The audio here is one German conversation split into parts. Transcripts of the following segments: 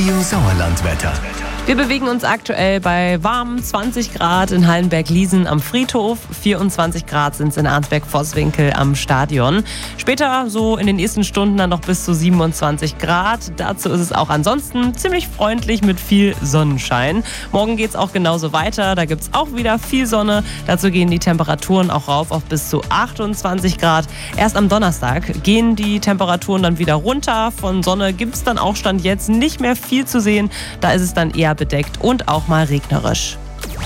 Radio Sauerland-Wetter. Wir bewegen uns aktuell bei warmen 20 Grad in Hallenberg-Liesen am Friedhof. 24 Grad sind es in Arnsberg-Vosswinkel am Stadion. Später, so in den nächsten Stunden, dann noch bis zu 27 Grad. Dazu ist es auch ansonsten ziemlich freundlich mit viel Sonnenschein. Morgen geht es auch genauso weiter. Da gibt es auch wieder viel Sonne. Dazu gehen die Temperaturen auch rauf auf bis zu 28 Grad. Erst am Donnerstag gehen die Temperaturen dann wieder runter. Von Sonne gibt es dann auch Stand jetzt nicht mehr viel zu sehen. Da ist es dann eher bedeckt und auch mal regnerisch.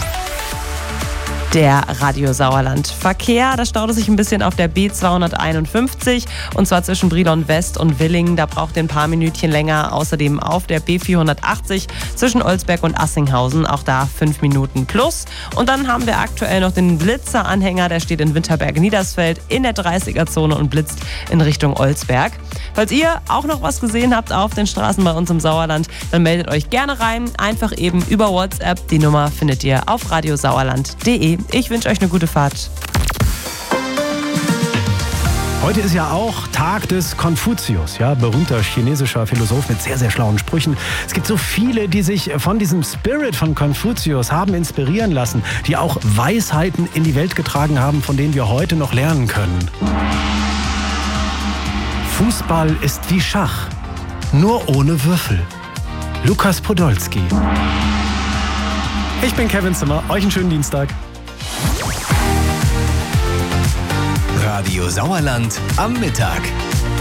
Der Radio Sauerland Verkehr, da staut es sich ein bisschen auf der B251 und zwar zwischen Brilon West und Willingen. Da braucht ihr ein paar Minütchen länger. Außerdem auf der B480 zwischen Olsberg und Assinghausen, auch da 5 Minuten plus. Und dann haben wir aktuell noch den Blitzer-Anhänger, der steht in Winterberg-Niedersfeld in der 30er-Zone und blitzt in Richtung Olsberg. Falls ihr auch noch was gesehen habt auf den Straßen bei uns im Sauerland, dann meldet euch gerne rein. Einfach eben über WhatsApp. Die Nummer findet ihr auf radiosauerland.de. Ich wünsche euch eine gute Fahrt. Heute ist ja auch Tag des Konfuzius, ja, berühmter chinesischer Philosoph mit sehr, sehr schlauen Sprüchen. Es gibt so viele, die sich von diesem Spirit von Konfuzius haben inspirieren lassen, die auch Weisheiten in die Welt getragen haben, von denen wir heute noch lernen können. Fußball ist wie Schach, nur ohne Würfel. Lukas Podolski. Ich bin Kevin Zimmer, euch einen schönen Dienstag. Radio Sauerland am Mittag.